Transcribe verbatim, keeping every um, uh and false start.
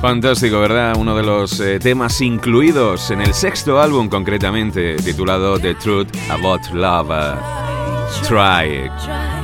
Fantástico, ¿verdad? Uno de los eh, temas incluidos en el sexto álbum, concretamente, titulado The Truth About Love. Uh, try.